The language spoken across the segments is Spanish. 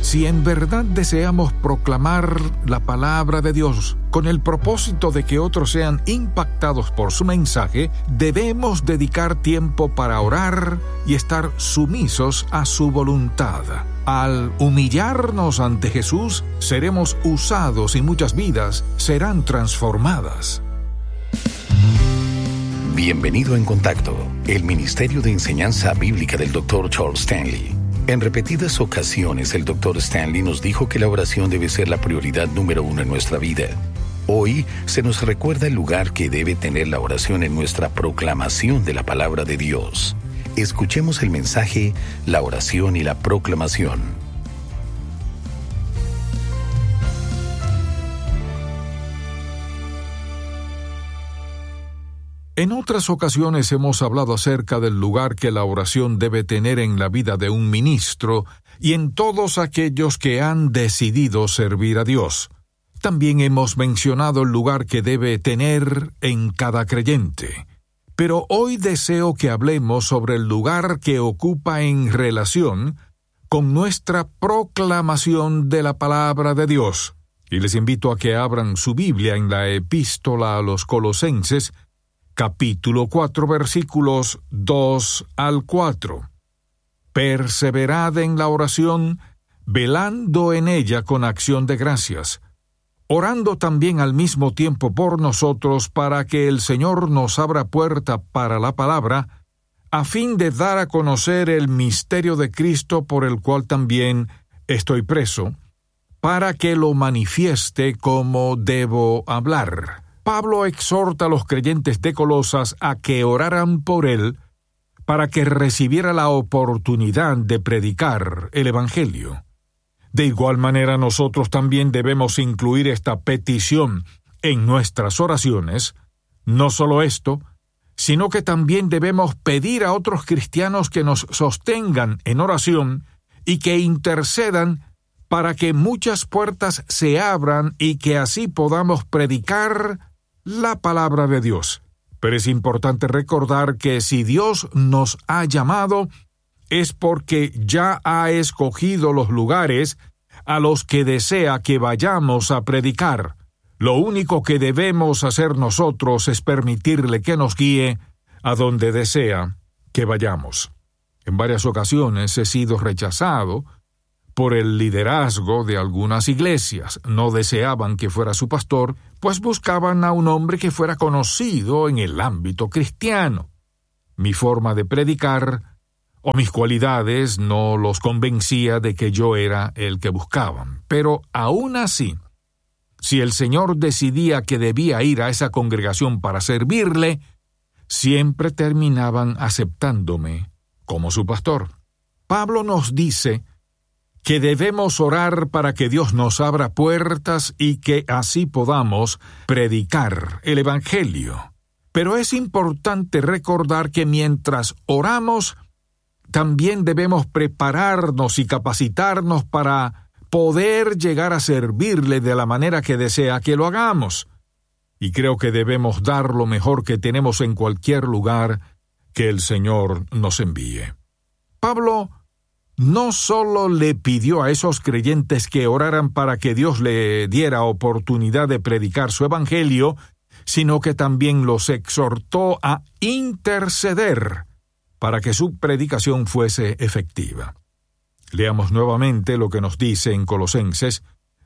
Si en verdad deseamos proclamar la palabra de Dios con el propósito de que otros sean impactados por su mensaje, debemos dedicar tiempo para orar y estar sumisos a su voluntad. Al humillarnos ante Jesús, seremos usados y muchas vidas serán transformadas. Bienvenido En Contacto, el Ministerio de Enseñanza Bíblica del Dr. Charles Stanley. En repetidas ocasiones, el Dr. Stanley nos dijo que la oración debe ser la prioridad número 1 en nuestra vida. Hoy se nos recuerda el lugar que debe tener la oración en nuestra proclamación de la palabra de Dios. Escuchemos el mensaje, la oración y la proclamación. En otras ocasiones hemos hablado acerca del lugar que la oración debe tener en la vida de un ministro y en todos aquellos que han decidido servir a Dios. También hemos mencionado el lugar que debe tener en cada creyente. Pero hoy deseo que hablemos sobre el lugar que ocupa en relación con nuestra proclamación de la palabra de Dios. Y les invito a que abran su Biblia en la Epístola a los Colosenses, capítulo 4, versículos 2 al 4. Perseverad en la oración, velando en ella con acción de gracias, orando también al mismo tiempo por nosotros para que el Señor nos abra puerta para la palabra, a fin de dar a conocer el misterio de Cristo por el cual también estoy preso, para que lo manifieste como debo hablar. Pablo exhorta a los creyentes de Colosas a que oraran por él para que recibiera la oportunidad de predicar el Evangelio. De igual manera, nosotros también debemos incluir esta petición en nuestras oraciones. No solo esto, sino que también debemos pedir a otros cristianos que nos sostengan en oración y que intercedan para que muchas puertas se abran y que así podamos predicar la palabra de Dios. Pero es importante recordar que si Dios nos ha llamado, es porque ya ha escogido los lugares a los que desea que vayamos a predicar. Lo único que debemos hacer nosotros es permitirle que nos guíe a donde desea que vayamos. En varias ocasiones he sido rechazado por el liderazgo de algunas iglesias. No deseaban que fuera su pastor, pues buscaban a un hombre que fuera conocido en el ámbito cristiano. Mi forma de predicar o mis cualidades no los convencía de que yo era el que buscaban. Pero aún así, si el Señor decidía que debía ir a esa congregación para servirle, siempre terminaban aceptándome como su pastor. Pablo nos dice que debemos orar para que Dios nos abra puertas y que así podamos predicar el Evangelio. Pero es importante recordar que mientras oramos, también debemos prepararnos y capacitarnos para poder llegar a servirle de la manera que desea que lo hagamos. Y creo que debemos dar lo mejor que tenemos en cualquier lugar que el Señor nos envíe. Pablo no solo le pidió a esos creyentes que oraran para que Dios le diera oportunidad de predicar su evangelio, sino que también los exhortó a interceder para que su predicación fuese efectiva. Leamos nuevamente lo que nos dice en Colosenses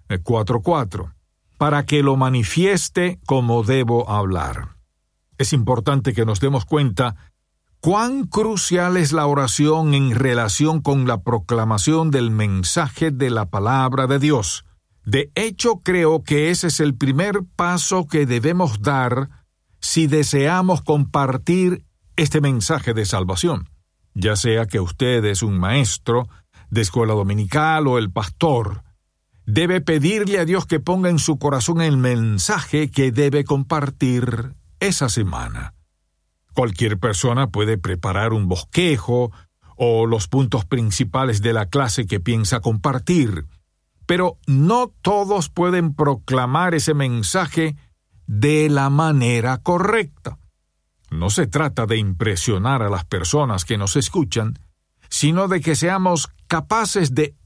4:4, para que lo manifieste como debo hablar. Es importante que nos demos cuenta cuán crucial es la oración en relación con la proclamación del mensaje de la palabra de Dios. De hecho, creo que ese es el primer paso que debemos dar si deseamos compartir este mensaje de salvación. Ya sea que usted es un maestro de escuela dominical o el pastor, debe pedirle a Dios que ponga en su corazón el mensaje que debe compartir esa semana. Cualquier persona puede preparar un bosquejo o los puntos principales de la clase que piensa compartir, pero no todos pueden proclamar ese mensaje de la manera correcta. No se trata de impresionar a las personas que nos escuchan, sino de que seamos capaces de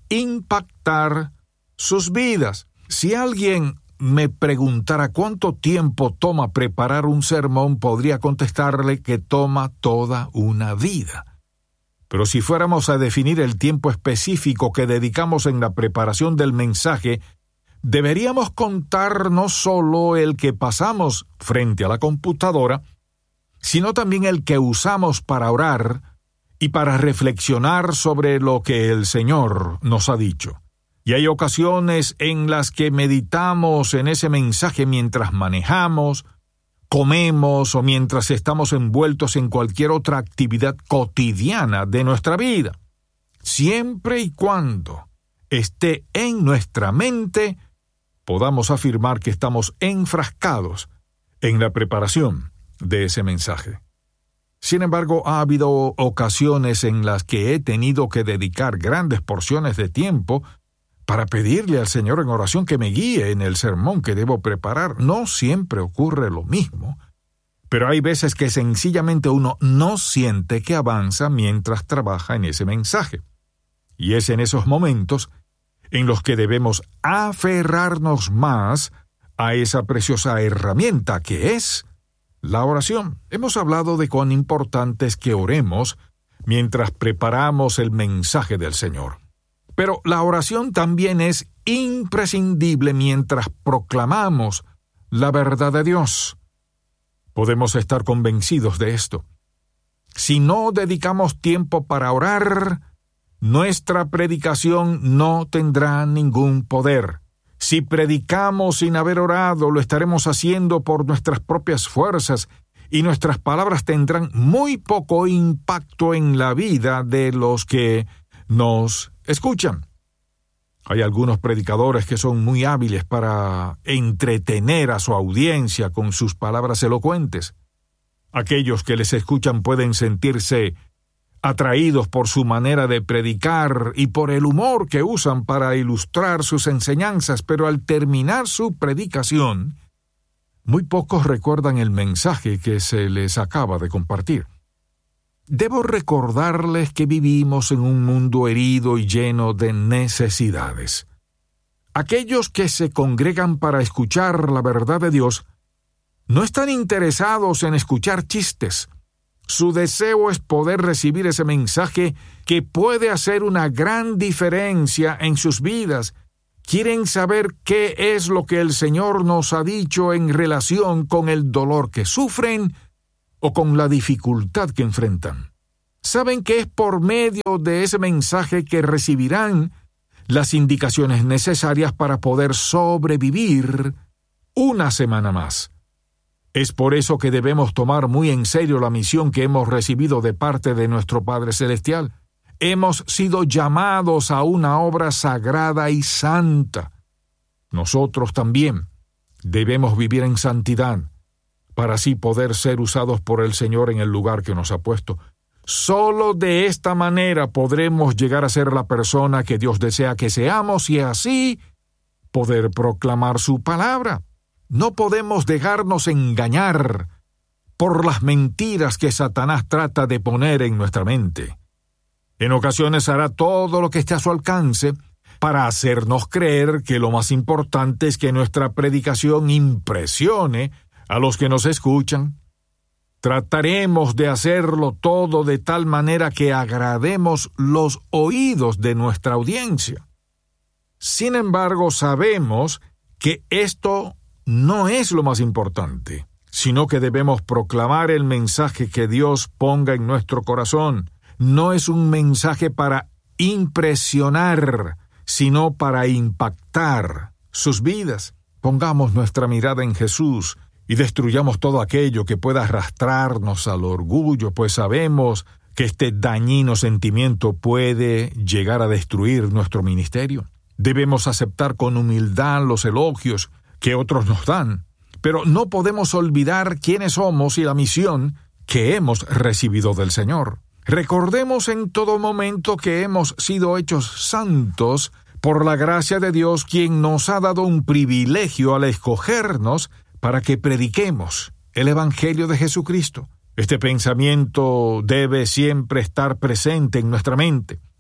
impactar sus vidas. Si alguien me preguntara cuánto tiempo toma preparar un sermón, podría contestarle que toma toda una vida. Pero si fuéramos a definir el tiempo específico que dedicamos en la preparación del mensaje, deberíamos contar no solo el que pasamos frente a la computadora, sino también el que usamos para orar y para reflexionar sobre lo que el Señor nos ha dicho. Y hay ocasiones en las que meditamos en ese mensaje mientras manejamos, comemos o mientras estamos envueltos en cualquier otra actividad cotidiana de nuestra vida. Siempre y cuando esté en nuestra mente, podamos afirmar que estamos enfrascados en la preparación de ese mensaje. Sin embargo, ha habido ocasiones en las que he tenido que dedicar grandes porciones de tiempo para pedirle al Señor en oración que me guíe en el sermón que debo preparar. No siempre ocurre lo mismo, pero hay veces que sencillamente uno no siente que avanza mientras trabaja en ese mensaje. Y es en esos momentos en los que debemos aferrarnos más a esa preciosa herramienta que es la oración. Hemos hablado de cuán importante es que oremos mientras preparamos el mensaje del Señor. Pero la oración también es imprescindible mientras proclamamos la verdad de Dios. Podemos estar convencidos de esto. Si no dedicamos tiempo para orar, nuestra predicación no tendrá ningún poder. Si predicamos sin haber orado, lo estaremos haciendo por nuestras propias fuerzas y nuestras palabras tendrán muy poco impacto en la vida de los que nos escuchan. Hay algunos predicadores que son muy hábiles para entretener a su audiencia con sus palabras elocuentes. Aquellos que les escuchan pueden sentirse atraídos por su manera de predicar y por el humor que usan para ilustrar sus enseñanzas, pero al terminar su predicación, muy pocos recuerdan el mensaje que se les acaba de compartir. Debo recordarles que vivimos en un mundo herido y lleno de necesidades. Aquellos que se congregan para escuchar la verdad de Dios no están interesados en escuchar chistes. Su deseo es poder recibir ese mensaje que puede hacer una gran diferencia en sus vidas. Quieren saber qué es lo que el Señor nos ha dicho en relación con el dolor que sufren o con la dificultad que enfrentan. Saben que es por medio de ese mensaje que recibirán las indicaciones necesarias para poder sobrevivir una semana más. Es por eso que debemos tomar muy en serio la misión que hemos recibido de parte de nuestro Padre Celestial. Hemos sido llamados a una obra sagrada y santa. Nosotros también debemos vivir en santidad, para así poder ser usados por el Señor en el lugar que nos ha puesto. Solo de esta manera podremos llegar a ser la persona que Dios desea que seamos y así poder proclamar su palabra. No podemos dejarnos engañar por las mentiras que Satanás trata de poner en nuestra mente. En ocasiones hará todo lo que esté a su alcance para hacernos creer que lo más importante es que nuestra predicación impresione a los que nos escuchan. Trataremos de hacerlo todo de tal manera que agrademos los oídos de nuestra audiencia. Sin embargo, sabemos que esto no es lo más importante, sino que debemos proclamar el mensaje que Dios ponga en nuestro corazón. No es un mensaje para impresionar, sino para impactar sus vidas. Pongamos nuestra mirada en Jesús y destruyamos todo aquello que pueda arrastrarnos al orgullo, pues sabemos que este dañino sentimiento puede llegar a destruir nuestro ministerio. Debemos aceptar con humildad los elogios que otros nos dan, pero no podemos olvidar quiénes somos y la misión que hemos recibido del Señor. Recordemos en todo momento que hemos sido hechos santos por la gracia de Dios, quien nos ha dado un privilegio al escogernos para que prediquemos el Evangelio de Jesucristo. Este pensamiento debe siempre estar presente en nuestra mente.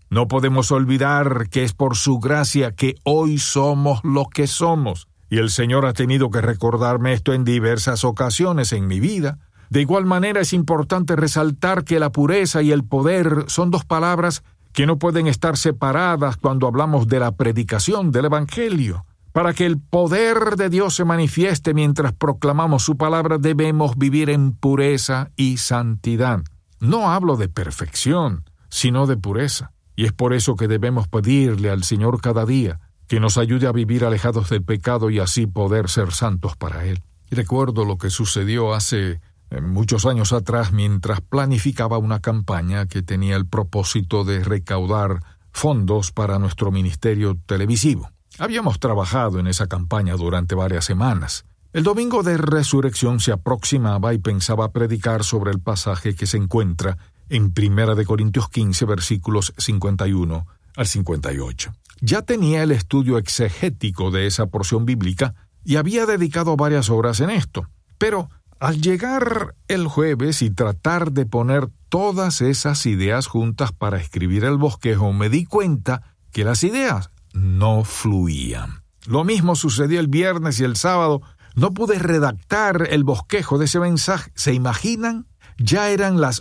No podemos olvidar que es por su gracia que hoy somos lo que somos. Y el Señor ha tenido que recordarme esto en diversas ocasiones en mi vida. De igual manera es importante resaltar que la pureza y el poder son dos palabras que no pueden estar separadas cuando hablamos de la predicación del Evangelio. Para que el poder de Dios se manifieste mientras proclamamos su palabra, debemos vivir en pureza y santidad. No hablo de perfección, sino de pureza. Y es por eso que debemos pedirle al Señor cada día que nos ayude a vivir alejados del pecado y así poder ser santos para Él. Y recuerdo lo que sucedió hace muchos años atrás mientras planificaba una campaña que tenía el propósito de recaudar fondos para nuestro ministerio televisivo. Habíamos trabajado en esa campaña durante varias semanas. El domingo de resurrección se aproximaba y pensaba predicar sobre el pasaje que se encuentra en 1 Corintios 15, versículos 51 al 58. Ya tenía el estudio exegético de esa porción bíblica y había dedicado varias horas en esto. Pero al llegar el jueves y tratar de poner todas esas ideas juntas para escribir el bosquejo, me di cuenta que las ideas no fluían. Lo mismo sucedió el viernes y el sábado. No pude redactar el bosquejo de ese mensaje. ¿Se imaginan? Ya eran las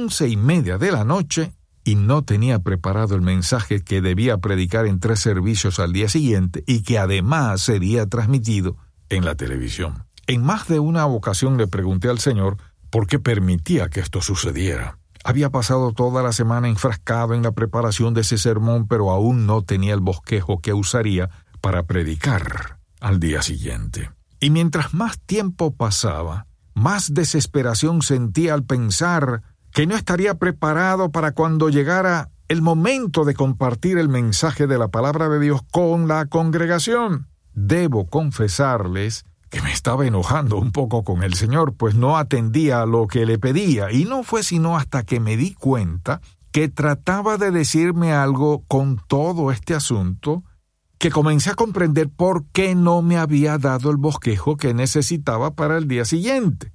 11:30 de la noche y no tenía preparado el mensaje que debía predicar en 3 servicios al día siguiente y que además sería transmitido en la televisión. En más de una ocasión le pregunté al Señor por qué permitía que esto sucediera. Había pasado toda la semana enfrascado en la preparación de ese sermón, pero aún no tenía el bosquejo que usaría para predicar al día siguiente. Y mientras más tiempo pasaba, más desesperación sentía al pensar que no estaría preparado para cuando llegara el momento de compartir el mensaje de la palabra de Dios con la congregación. Debo confesarles que me estaba enojando un poco con el Señor, pues no atendía a lo que le pedía, y no fue sino hasta que me di cuenta que trataba de decirme algo con todo este asunto, que comencé a comprender por qué no me había dado el bosquejo que necesitaba para el día siguiente.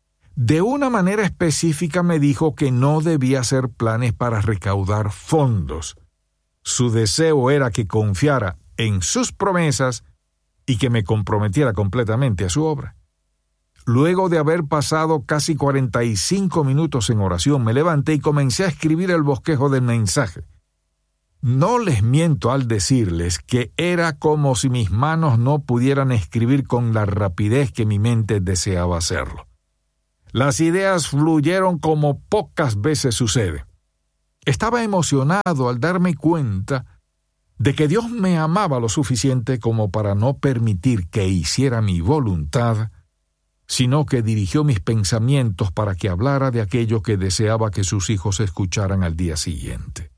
De una manera específica me dijo que no debía hacer planes para recaudar fondos. Su deseo era que confiara en sus promesas y que me comprometiera completamente a su obra. Luego de haber pasado casi 45 minutos en oración, me levanté y comencé a escribir el bosquejo del mensaje. No les miento al decirles que era como si mis manos no pudieran escribir con la rapidez que mi mente deseaba hacerlo. Las ideas fluyeron como pocas veces sucede. Estaba emocionado al darme cuenta de que Dios me amaba lo suficiente como para no permitir que hiciera mi voluntad, sino que dirigió mis pensamientos para que hablara de aquello que deseaba que sus hijos escucharan al día siguiente.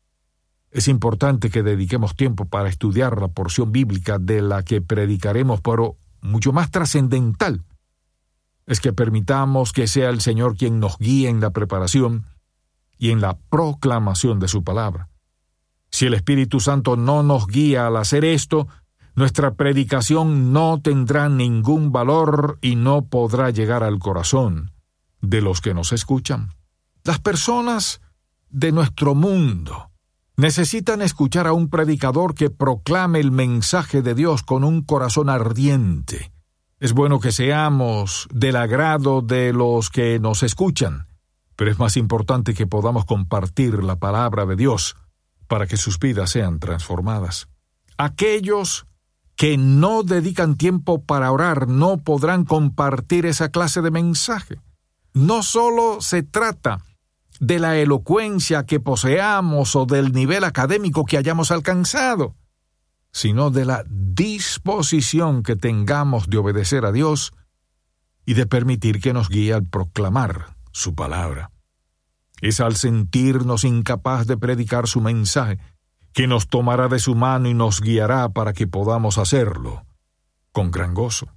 Es importante que dediquemos tiempo para estudiar la porción bíblica de la que predicaremos, pero mucho más trascendental es que permitamos que sea el Señor quien nos guíe en la preparación y en la proclamación de su palabra. Si el Espíritu Santo no nos guía al hacer esto, nuestra predicación no tendrá ningún valor y no podrá llegar al corazón de los que nos escuchan. Las personas de nuestro mundo necesitan escuchar a un predicador que proclame el mensaje de Dios con un corazón ardiente. Es bueno que seamos del agrado de los que nos escuchan, pero es más importante que podamos compartir la palabra de Dios para que sus vidas sean transformadas. Aquellos que no dedican tiempo para orar no podrán compartir esa clase de mensaje. No solo se trata de la elocuencia que poseamos o del nivel académico que hayamos alcanzado, sino de la disposición que tengamos de obedecer a Dios y de permitir que nos guíe al proclamar su palabra. Es al sentirnos incapaz de predicar su mensaje que nos tomará de su mano y nos guiará para que podamos hacerlo con gran gozo.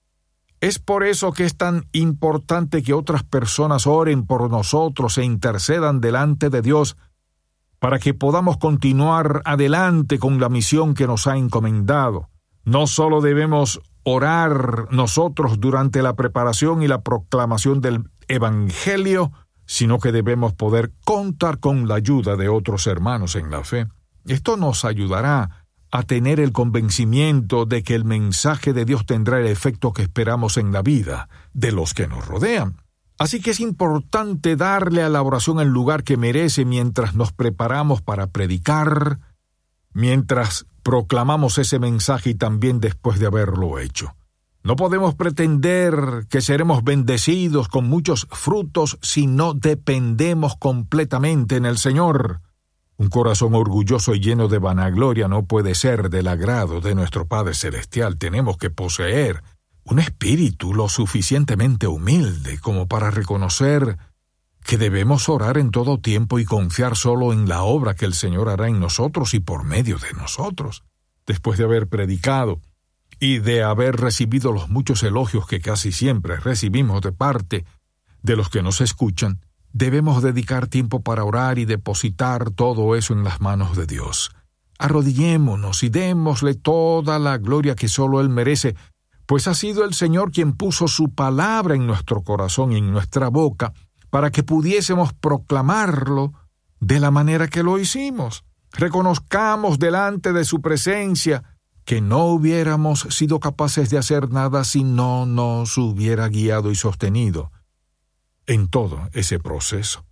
Es por eso que es tan importante que otras personas oren por nosotros e intercedan delante de Dios para que podamos continuar adelante con la misión que nos ha encomendado. No solo debemos orar nosotros durante la preparación y la proclamación del Evangelio, sino que debemos poder contar con la ayuda de otros hermanos en la fe. Esto nos ayudará a tener el convencimiento de que el mensaje de Dios tendrá el efecto que esperamos en la vida de los que nos rodean. Así que es importante darle a la oración el lugar que merece mientras nos preparamos para predicar, mientras proclamamos ese mensaje y también después de haberlo hecho. No podemos pretender que seremos bendecidos con muchos frutos si no dependemos completamente en el Señor. Un corazón orgulloso y lleno de vanagloria no puede ser del agrado de nuestro Padre Celestial. Tenemos que poseer un espíritu lo suficientemente humilde como para reconocer que debemos orar en todo tiempo y confiar solo en la obra que el Señor hará en nosotros y por medio de nosotros. Después de haber predicado y de haber recibido los muchos elogios que casi siempre recibimos de parte de los que nos escuchan, debemos dedicar tiempo para orar y depositar todo eso en las manos de Dios. Arrodillémonos y démosle toda la gloria que solo Él merece, pues ha sido el Señor quien puso su palabra en nuestro corazón y en nuestra boca para que pudiésemos proclamarlo de la manera que lo hicimos. Reconozcamos delante de su presencia que no hubiéramos sido capaces de hacer nada si no nos hubiera guiado y sostenido en todo ese proceso.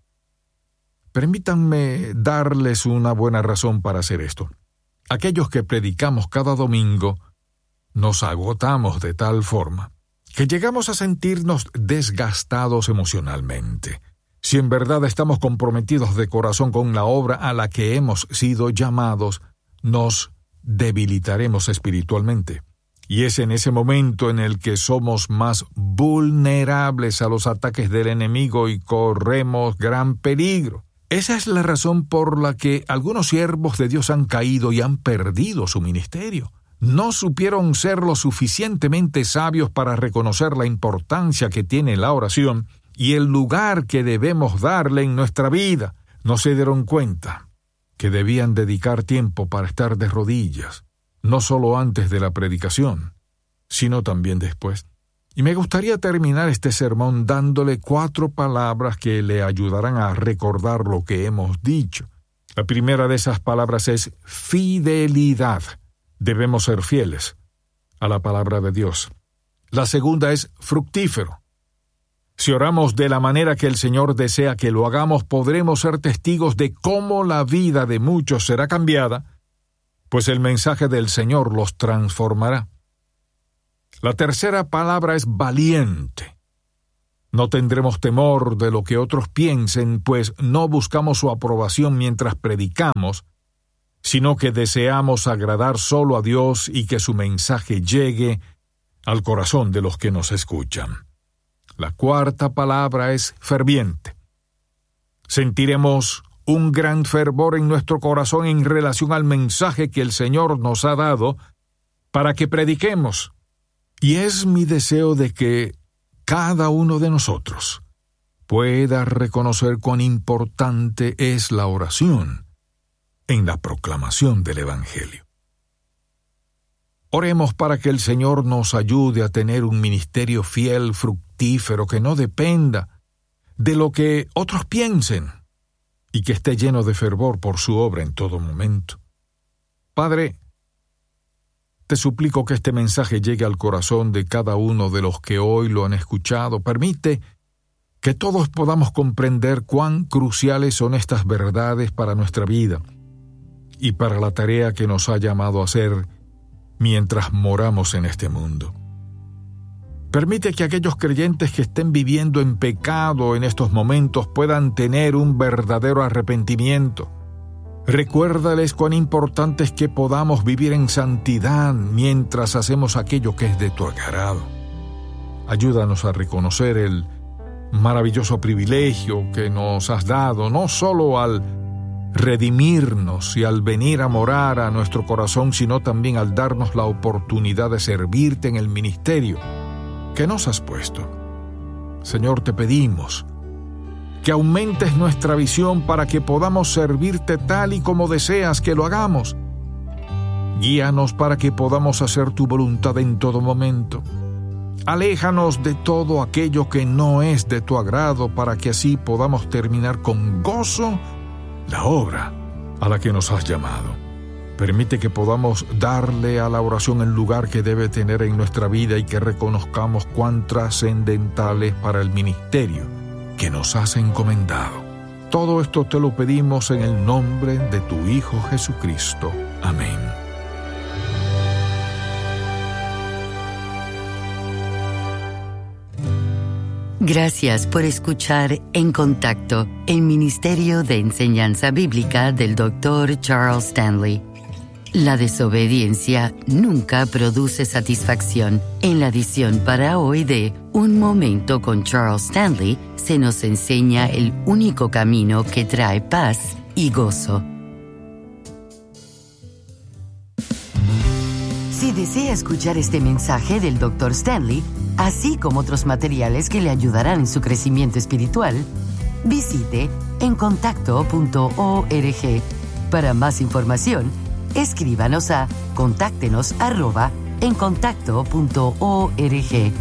Permítanme darles una buena razón para hacer esto. Aquellos que predicamos cada domingo nos agotamos de tal forma que llegamos a sentirnos desgastados emocionalmente. Si en verdad estamos comprometidos de corazón con la obra a la que hemos sido llamados, nos debilitaremos espiritualmente. Y es en ese momento en el que somos más vulnerables a los ataques del enemigo y corremos gran peligro. Esa es la razón por la que algunos siervos de Dios han caído y han perdido su ministerio. No supieron ser lo suficientemente sabios para reconocer la importancia que tiene la oración y el lugar que debemos darle en nuestra vida. No se dieron cuenta que debían dedicar tiempo para estar de rodillas, no solo antes de la predicación, sino también después. Y me gustaría terminar este sermón dándole 4 palabras que le ayudarán a recordar lo que hemos dicho. La primera de esas palabras es fidelidad. Debemos ser fieles a la palabra de Dios. La segunda es fructífero. Si oramos de la manera que el Señor desea que lo hagamos, podremos ser testigos de cómo la vida de muchos será cambiada, pues el mensaje del Señor los transformará. La tercera palabra es valiente. No tendremos temor de lo que otros piensen, pues no buscamos su aprobación mientras predicamos, sino que deseamos agradar solo a Dios y que su mensaje llegue al corazón de los que nos escuchan. La cuarta palabra es ferviente. Sentiremos un gran fervor en nuestro corazón en relación al mensaje que el Señor nos ha dado para que prediquemos. Y es mi deseo de que cada uno de nosotros pueda reconocer cuán importante es la oración en la proclamación del Evangelio. Oremos para que el Señor nos ayude a tener un ministerio fiel, fructífero, que no dependa de lo que otros piensen y que esté lleno de fervor por su obra en todo momento. Padre, te suplico que este mensaje llegue al corazón de cada uno de los que hoy lo han escuchado. Permite que todos podamos comprender cuán cruciales son estas verdades para nuestra vida y para la tarea que nos ha llamado a hacer mientras moramos en este mundo. Permite que aquellos creyentes que estén viviendo en pecado en estos momentos puedan tener un verdadero arrepentimiento. Recuérdales cuán importante es que podamos vivir en santidad mientras hacemos aquello que es de tu agrado. Ayúdanos a reconocer el maravilloso privilegio que nos has dado, no solo al redimirnos y al venir a morar a nuestro corazón, sino también al darnos la oportunidad de servirte en el ministerio que nos has puesto. Señor, te pedimos que aumentes nuestra visión para que podamos servirte tal y como deseas que lo hagamos. Guíanos para que podamos hacer tu voluntad en todo momento. Aléjanos de todo aquello que no es de tu agrado, para que así podamos terminar con gozo la obra a la que nos has llamado. Permite que podamos darle a la oración el lugar que debe tener en nuestra vida y que reconozcamos cuán trascendental es para el ministerio que nos has encomendado. Todo esto te lo pedimos en el nombre de tu Hijo Jesucristo. Amén. Gracias por escuchar En Contacto, el Ministerio de Enseñanza Bíblica del Dr. Charles Stanley. La desobediencia nunca produce satisfacción. En la edición para hoy de Un Momento con Charles Stanley, se nos enseña el único camino que trae paz y gozo. Si desea escuchar este mensaje del Dr. Stanley, así como otros materiales que le ayudarán en su crecimiento espiritual, visite encontacto.org. Para más información, escríbanos a contáctenos@encontacto.org.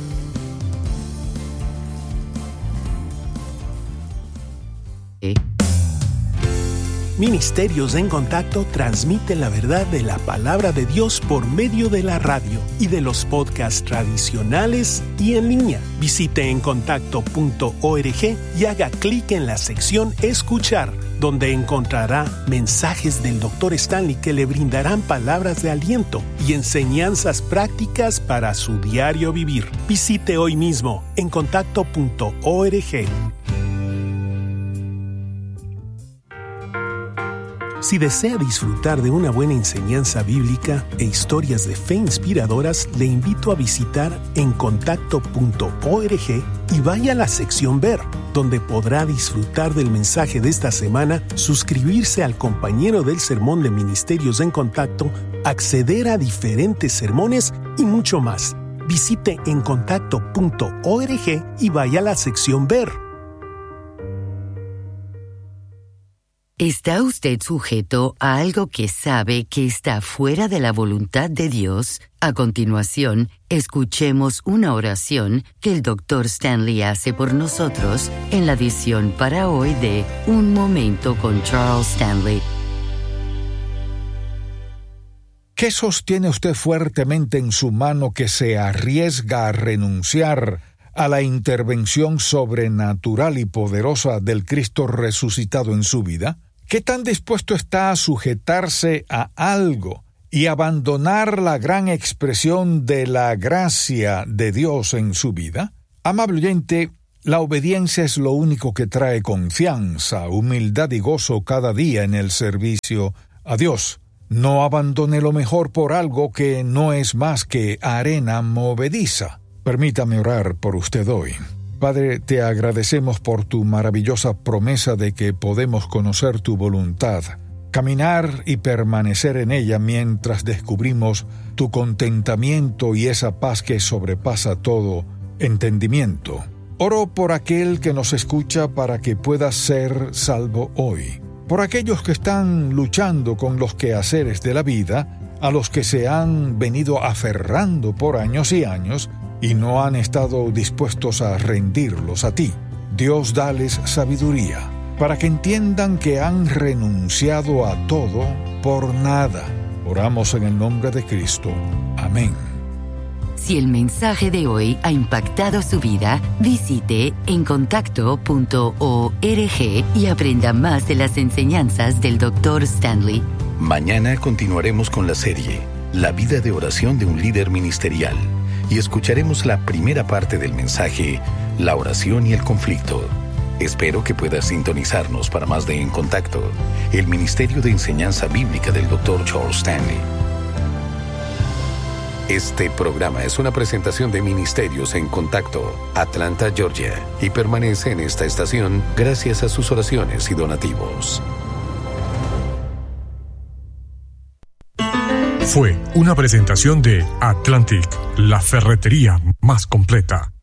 Ministerios en Contacto transmite la verdad de la palabra de Dios por medio de la radio y de los podcasts tradicionales y en línea. Visite encontacto.org y haga clic en la sección Escuchar, donde encontrará mensajes del Dr. Stanley que le brindarán palabras de aliento y enseñanzas prácticas para su diario vivir. Visite hoy mismo encontacto.org. Si desea disfrutar de una buena enseñanza bíblica e historias de fe inspiradoras, le invito a visitar encontacto.org y vaya a la sección Ver, donde podrá disfrutar del mensaje de esta semana, suscribirse al compañero del sermón de Ministerios en Contacto, acceder a diferentes sermones y mucho más. Visite encontacto.org y vaya a la sección Ver. ¿Está usted sujeto a algo que sabe que está fuera de la voluntad de Dios? A continuación, escuchemos una oración que el Dr. Stanley hace por nosotros en la edición para hoy de Un Momento con Charles Stanley. ¿Qué sostiene usted fuertemente en su mano que se arriesga a renunciar a la intervención sobrenatural y poderosa del Cristo resucitado en su vida? ¿Qué tan dispuesto está a sujetarse a algo y abandonar la gran expresión de la gracia de Dios en su vida? Amable oyente, la obediencia es lo único que trae confianza, humildad y gozo cada día en el servicio a Dios. No abandone lo mejor por algo que no es más que arena movediza. Permítame orar por usted hoy. Padre, te agradecemos por tu maravillosa promesa de que podemos conocer tu voluntad, caminar y permanecer en ella mientras descubrimos tu contentamiento y esa paz que sobrepasa todo entendimiento. Oro por aquel que nos escucha para que pueda ser salvo hoy, por aquellos que están luchando con los quehaceres de la vida, a los que se han venido aferrando por años y años, y no han estado dispuestos a rendirlos a ti. Dios, dales sabiduría, para que entiendan que han renunciado a todo por nada. Oramos en el nombre de Cristo. Amén. Si el mensaje de hoy ha impactado su vida, visite encontacto.org y aprenda más de las enseñanzas del Dr. Stanley. Mañana continuaremos con la serie La vida de oración de un líder ministerial y escucharemos la primera parte del mensaje, la oración y el conflicto. Espero que puedas sintonizarnos para más de En Contacto, el Ministerio de Enseñanza Bíblica del Dr. Charles Stanley. Este programa es una presentación de Ministerios en Contacto, Atlanta, Georgia, y permanece en esta estación gracias a sus oraciones y donativos. Fue una presentación de Atlantic, la ferretería más completa.